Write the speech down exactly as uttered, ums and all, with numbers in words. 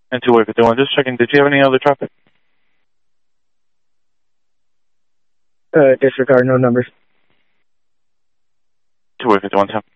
And two-way fifty-one, just checking, did you have any other traffic? Uh, disregard, no numbers. two-way fifty-one, ten.